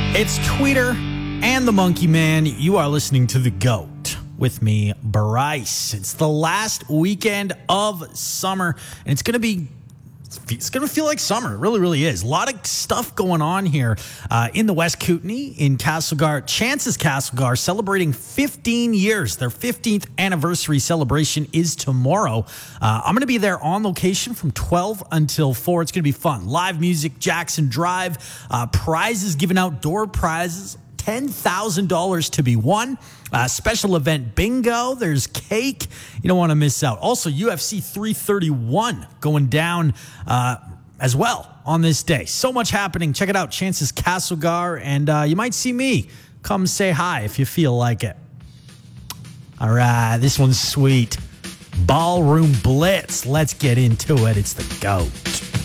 It's Tweeter and the Monkey Man. You are listening to The GOAT with me, Bryce. It's the last weekend of summer, and it's going to feel like summer. It really, really is. A lot of stuff going on here in the West Kootenay, in Castlegar. Chances Castlegar celebrating 15 years. Their 15th anniversary celebration is tomorrow. I'm going to be there on location from 12 until 4. It's going to be fun. Live music, Jackson Drive, prizes given out, door prizes. $10,000 to be won. Special event bingo. There's cake. You don't want to miss out. Also, UFC 331 going down as well on this day. So much happening. Check it out. Chances Castlegar. And you might see me. Come say hi if you feel like it. All right. This one's sweet. Ballroom Blitz. Let's get into it. It's the GOAT.